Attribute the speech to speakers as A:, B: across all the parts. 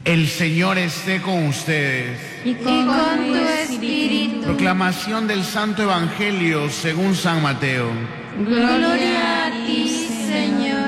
A: El Señor esté con ustedes.
B: Y con tu espíritu.
A: Proclamación del Santo Evangelio según San Mateo.
B: Gloria a ti, Señor.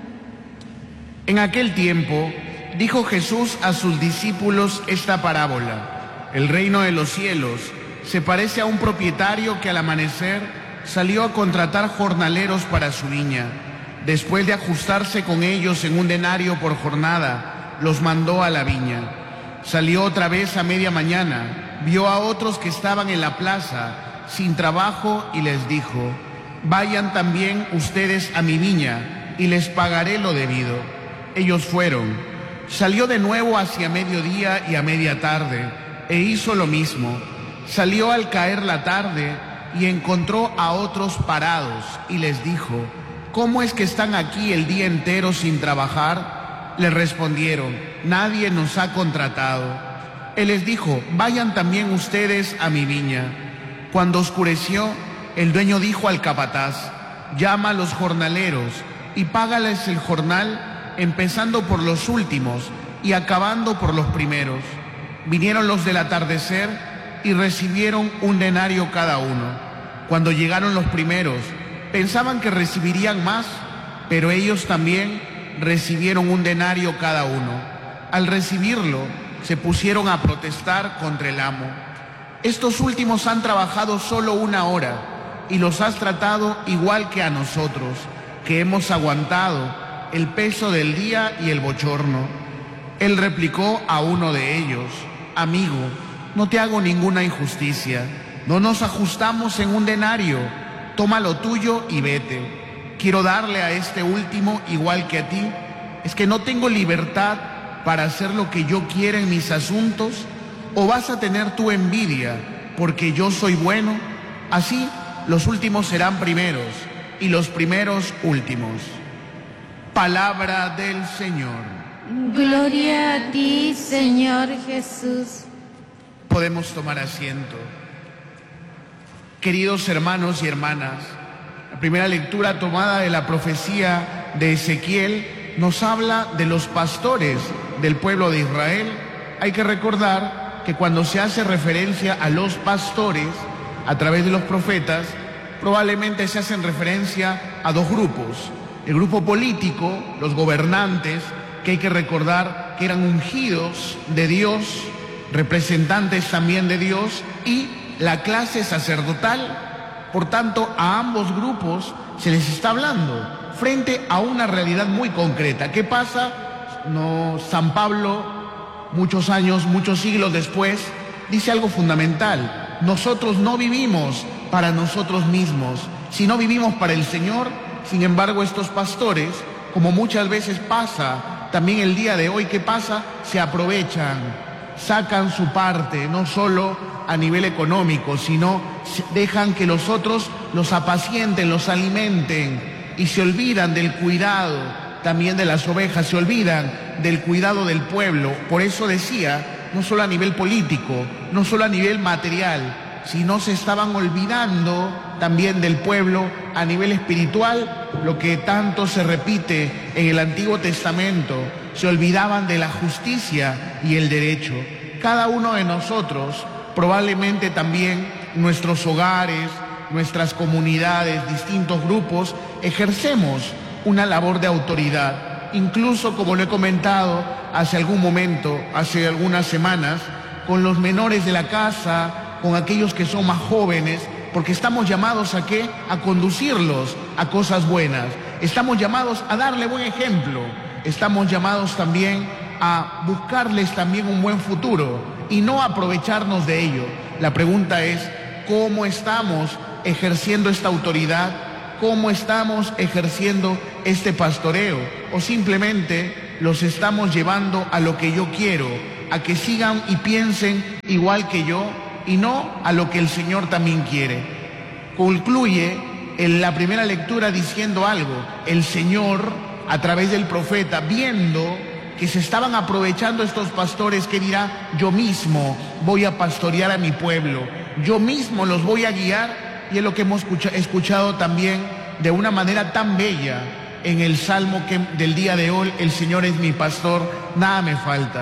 A: En aquel tiempo dijo Jesús a sus discípulos esta parábola. El reino de los cielos se parece a un propietario que al amanecer salió a contratar jornaleros para su viña. Después de ajustarse con ellos en un denario por jornada, los mandó a la viña. Salió otra vez a media mañana, vio a otros que estaban en la plaza sin trabajo y les dijo: vayan también ustedes a mi viña y les pagaré lo debido. Ellos fueron. Salió de nuevo hacia mediodía y a media tarde e hizo lo mismo. Salió al caer la tarde y encontró a otros parados y les dijo: ¿cómo es que están aquí el día entero sin trabajar? Le respondieron: nadie nos ha contratado. Él les dijo: vayan también ustedes a mi viña. Cuando oscureció, el dueño dijo al capataz: llama a los jornaleros y págales el jornal, empezando por los últimos y acabando por los primeros. Vinieron los del atardecer y recibieron un denario cada uno. Cuando llegaron los primeros, pensaban que recibirían más, pero ellos también recibieron un denario cada uno. Al recibirlo, se pusieron a protestar contra el amo. Estos últimos han trabajado solo 1 hora y los has tratado igual que a nosotros, que hemos aguantado el peso del día y el bochorno. Él replicó a uno de ellos: amigo, no te hago ninguna injusticia. No nos ajustamos en un denario. Toma lo tuyo y vete. Quiero darle a este último igual que a ti. ¿Es que no tengo libertad para hacer lo que yo quiera en mis asuntos? ¿O vas a tener tu envidia porque yo soy bueno? Así los últimos serán primeros y los primeros últimos. Palabra del Señor.
B: Gloria a ti, Señor Jesús.
A: Podemos tomar asiento. Queridos hermanos y hermanas, la primera lectura tomada de la profecía de Ezequiel nos habla de los pastores del pueblo de Israel. Hay que recordar que cuando se hace referencia a los pastores a través de los profetas, probablemente se hacen referencia a 2 grupos. El grupo político, los gobernantes, que hay que recordar que eran ungidos de Dios, representantes también de Dios, y la clase sacerdotal. Por tanto, a ambos grupos se les está hablando frente a una realidad muy concreta. ¿Qué pasa? San Pablo, muchos años, muchos siglos después, dice algo fundamental. Nosotros no vivimos para nosotros mismos, sino vivimos para el Señor. Sin embargo, estos pastores, como muchas veces pasa también el día de hoy, ¿qué pasa? Se aprovechan, sacan su parte, no solo a nivel económico, sino dejan que los otros los apacienten, los alimenten, y se olvidan del cuidado también de las ovejas, se olvidan del cuidado del pueblo. Por eso decía, no solo a nivel político, no solo a nivel material, sino se estaban olvidando también del pueblo a nivel espiritual, lo que tanto se repite en el Antiguo Testamento. Se olvidaban de la justicia y el derecho. Cada uno de nosotros, probablemente también nuestros hogares, nuestras comunidades, distintos grupos, ejercemos una labor de autoridad. Incluso, como lo he comentado hace algún momento, hace algunas semanas, con los menores de la casa, con aquellos que son más jóvenes, porque estamos llamados ¿a qué? A conducirlos a cosas buenas. Estamos llamados a darle buen ejemplo. Estamos llamados también a buscarles también un buen futuro y no aprovecharnos de ello. La pregunta es, ¿cómo estamos ejerciendo esta autoridad? ¿Cómo estamos ejerciendo este pastoreo? ¿O simplemente los estamos llevando a lo que yo quiero, a que sigan y piensen igual que yo y no a lo que el Señor también quiere? Concluye en la primera lectura diciendo algo. El Señor, a través del profeta, viendo que se estaban aprovechando estos pastores, que dirá: yo mismo voy a pastorear a mi pueblo, yo mismo los voy a guiar. Y es lo que hemos escuchado también de una manera tan bella en el Salmo del día de hoy: el Señor es mi pastor, nada me falta.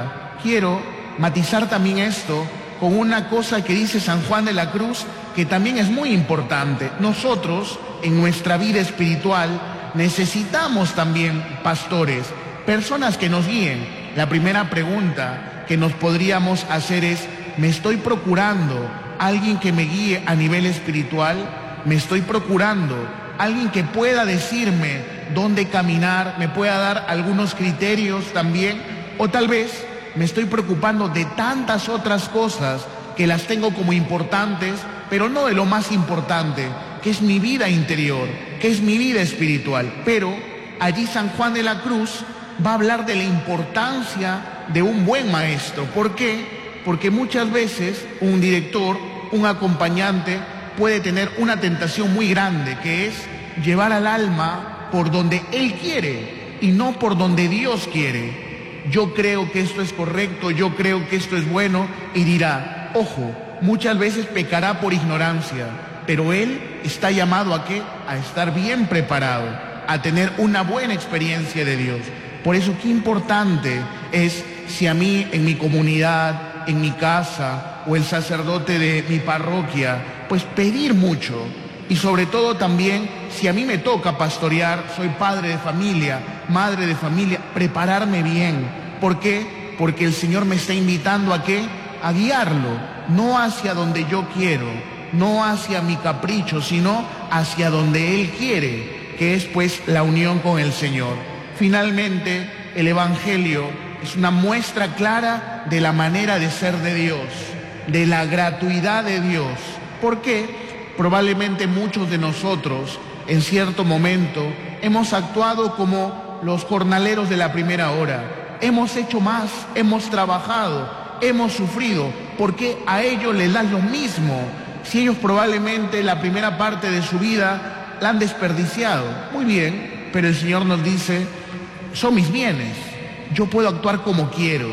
A: quiero matizar también esto con una cosa que dice San Juan de la Cruz, que también es muy importante. Nosotros, en nuestra vida espiritual, necesitamos también pastores, personas que nos guíen. La primera pregunta que nos podríamos hacer es: ¿me estoy procurando alguien que me guíe a nivel espiritual? ¿Me estoy procurando alguien que pueda decirme dónde caminar, me pueda dar algunos criterios también? O tal vez me estoy preocupando de tantas otras cosas que las tengo como importantes, pero no de lo más importante, que es mi vida interior, que es mi vida espiritual. Pero allí San Juan de la Cruz va a hablar de la importancia de un buen maestro. ¿Por qué? Porque muchas veces un director, un acompañante, puede tener una tentación muy grande, que es llevar al alma por donde él quiere y no por donde Dios quiere. Yo creo que esto es correcto, yo creo que esto es bueno, y dirá, ojo, muchas veces pecará por ignorancia, pero él está llamado ¿a qué? A estar bien preparado, a tener una buena experiencia de Dios. Por eso qué importante es, si a mí en mi comunidad, en mi casa, o el sacerdote de mi parroquia, pues pedir mucho. Y sobre todo también, si a mí me toca pastorear, soy padre de familia, madre de familia, prepararme bien. ¿Por qué? Porque el Señor me está invitando ¿a qué? A guiarlo, no hacia donde yo quiero, no hacia mi capricho, sino hacia donde Él quiere, que es pues la unión con el Señor. Finalmente, el Evangelio es una muestra clara de la manera de ser de Dios, de la gratuidad de Dios. ¿Por qué? Probablemente muchos de nosotros, en cierto momento, hemos actuado como los jornaleros de la primera hora. Hemos hecho más, hemos trabajado, hemos sufrido. ¿Por qué a ellos les das lo mismo? Si ellos probablemente la primera parte de su vida la han desperdiciado. Muy bien, pero el Señor nos dice, son mis bienes, yo puedo actuar como quiero.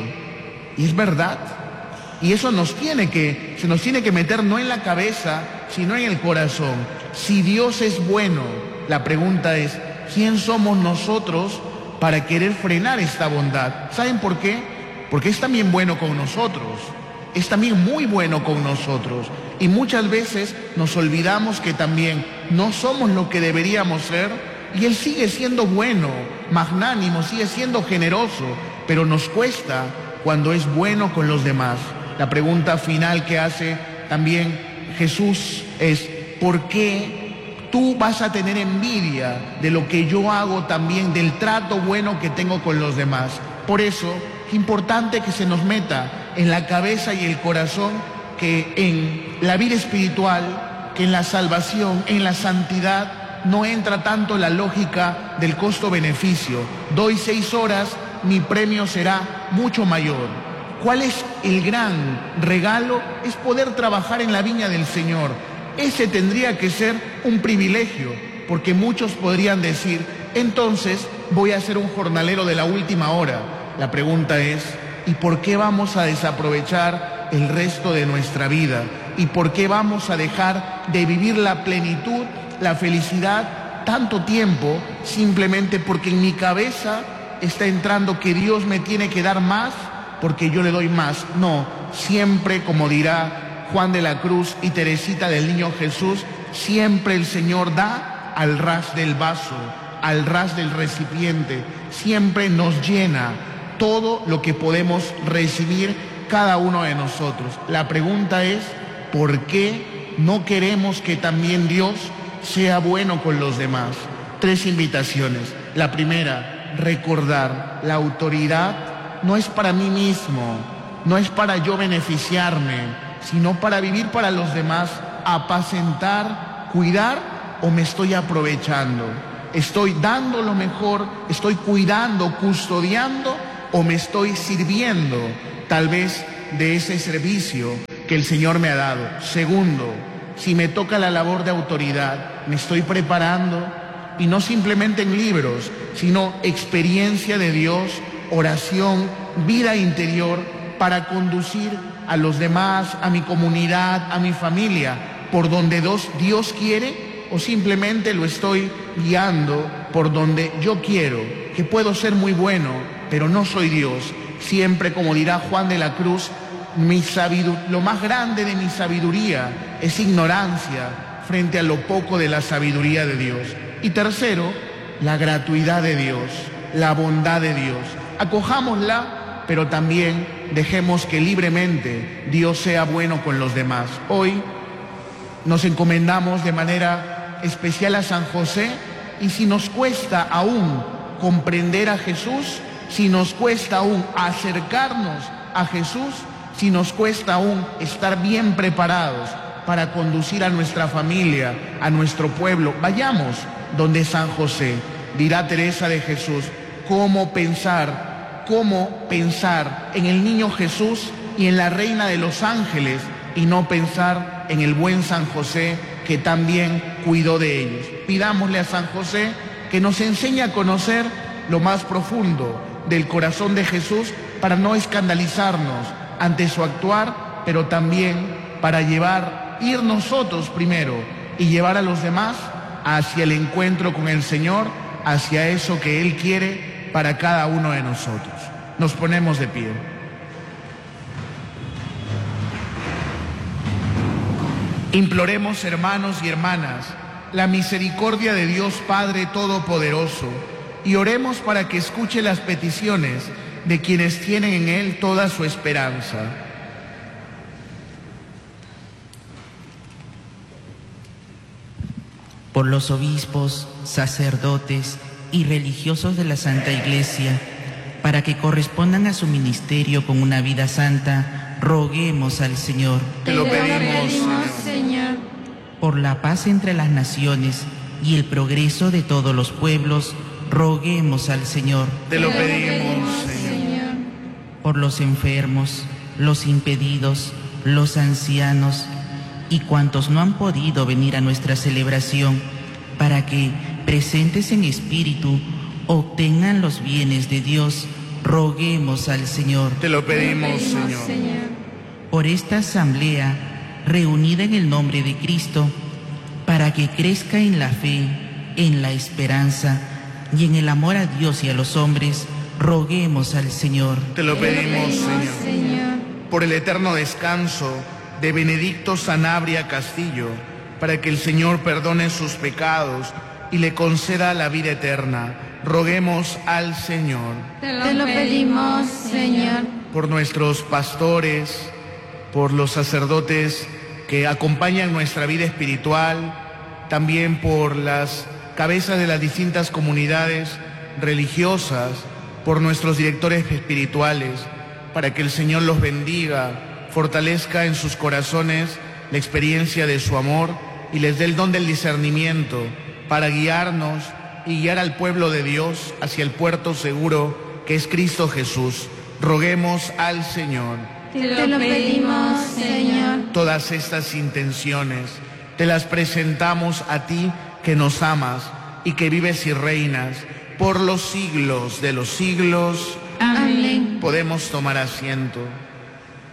A: Y es verdad. Y eso se nos tiene que meter no en la cabeza, sino en el corazón. Si Dios es bueno, la pregunta es, ¿quién somos nosotros para querer frenar esta bondad? ¿Saben por qué? Porque es también bueno con nosotros, es también muy bueno con nosotros. Y muchas veces nos olvidamos que también no somos lo que deberíamos ser, y Él sigue siendo bueno, magnánimo, sigue siendo generoso, pero nos cuesta cuando es bueno con los demás. La pregunta final que hace también Jesús es, ¿por qué tú vas a tener envidia de lo que yo hago también, del trato bueno que tengo con los demás? Por eso es importante que se nos meta en la cabeza y el corazón que en la vida espiritual, que en la salvación, en la santidad, no entra tanto la lógica del costo-beneficio. Doy 6 horas, mi premio será mucho mayor. ¿Cuál es el gran regalo? Es poder trabajar en la viña del Señor. Ese tendría que ser un privilegio, porque muchos podrían decir, entonces voy a ser un jornalero de la última hora. La pregunta es, ¿y por qué vamos a desaprovechar el resto de nuestra vida? ¿Y por qué vamos a dejar de vivir la plenitud, la felicidad, tanto tiempo, simplemente porque en mi cabeza está entrando que Dios me tiene que dar más porque yo le doy más? No, siempre, como dirá Juan de la Cruz y Teresita del Niño Jesús, siempre el Señor da al ras del vaso, al ras del recipiente, siempre nos llena todo lo que podemos recibir cada uno de nosotros. La pregunta es, ¿por qué no queremos que también Dios sea bueno con los demás? 3 invitaciones. La primera, recordar, la autoridad no es para mí mismo, no es para yo beneficiarme, sino para vivir para los demás, apacentar, cuidar, o me estoy aprovechando. Estoy dando lo mejor, estoy cuidando, custodiando, o me estoy sirviendo tal vez de ese servicio que el Señor me ha dado. Segundo, si me toca la labor de autoridad, me estoy preparando, y no simplemente en libros, sino experiencia de Dios, oración, vida interior, para conducir a los demás, a mi comunidad, a mi familia, por donde Dios quiere, o simplemente lo estoy guiando por donde yo quiero, que puedo ser muy bueno, pero no soy Dios. Siempre, como dirá Juan de la Cruz, lo más grande de mi sabiduría es ignorancia frente a lo poco de la sabiduría de Dios. Y tercero, la gratuidad de Dios, la bondad de Dios. Acojámosla, pero también dejemos que libremente Dios sea bueno con los demás. Hoy nos encomendamos de manera especial a San José, y si nos cuesta aún comprender a Jesús, si nos cuesta aún acercarnos a Jesús, si nos cuesta aún estar bien preparados para conducir a nuestra familia, a nuestro pueblo, vayamos donde San José. Dirá Teresa de Jesús, cómo pensar en el niño Jesús y en la Reina de los Ángeles, y no pensar en el buen San José que también cuidó de ellos. Pidámosle a San José que nos enseñe a conocer lo más profundo del corazón de Jesús para no escandalizarnos ante su actuar, pero también para ir nosotros primero y llevar a los demás hacia el encuentro con el Señor, hacia eso que Él quiere para cada uno de nosotros. Nos ponemos de pie. Imploremos, hermanos y hermanas, la misericordia de Dios Padre Todopoderoso, y oremos para que escuche las peticiones de quienes tienen en Él toda su esperanza.
C: Por los obispos, sacerdotes y religiosos de la Santa Iglesia, para que correspondan a su ministerio con una vida santa, roguemos al Señor.
A: Te lo pedimos,
B: Señor.
C: Por la paz entre las naciones y el progreso de todos los pueblos, roguemos al Señor.
A: Te lo pedimos, Señor.
C: Por los enfermos, los impedidos, los ancianos y cuantos no han podido venir a nuestra celebración, para que, presentes en espíritu, obtengan los bienes de Dios, roguemos al Señor.
A: Te lo pedimos, Señor.
C: Por esta asamblea, reunida en el nombre de Cristo, para que crezca en la fe, en la esperanza y en el amor a Dios y a los hombres, roguemos al Señor.
A: Te lo pedimos, Señor. Por el eterno descanso de Benedicto Sanabria Castillo, para que el Señor perdone sus pecados y le conceda la vida eterna, roguemos al Señor.
B: Te lo pedimos, Señor.
A: Por nuestros pastores, por los sacerdotes que acompañan nuestra vida espiritual, también por las cabezas de las distintas comunidades religiosas, por nuestros directores espirituales, para que el Señor los bendiga, fortalezca en sus corazones la experiencia de su amor y les dé el don del discernimiento para guiarnos y guiar al pueblo de Dios hacia el puerto seguro que es Cristo Jesús. Roguemos al Señor.
B: Te lo pedimos, Señor.
A: Todas estas intenciones te las presentamos a ti que nos amas y que vives y reinas por los siglos de los siglos.
B: Amén.
A: Podemos tomar asiento.